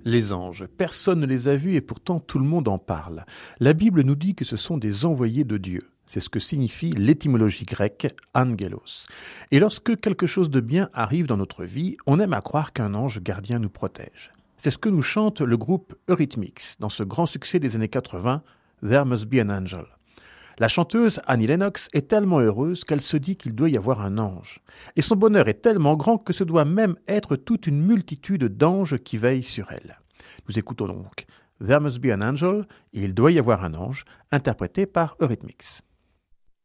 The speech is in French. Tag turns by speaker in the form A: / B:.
A: Les anges, personne ne les a vus et pourtant tout le monde en parle. La Bible nous dit que ce sont des envoyés de Dieu. C'est ce que signifie l'étymologie grecque angelos. Et lorsque quelque chose de bien arrive dans notre vie, on aime à croire qu'un ange gardien nous protège. C'est ce que nous chante le groupe Eurythmics dans ce grand succès des années 80, There Must Be an Angel. La chanteuse Annie Lennox est tellement heureuse qu'elle se dit qu'il doit y avoir un ange. Et son bonheur est tellement grand que ce doit même être toute une multitude d'anges qui veillent sur elle. Nous écoutons donc There Must Be an Angel et Il doit y avoir un ange, interprété par Eurythmics.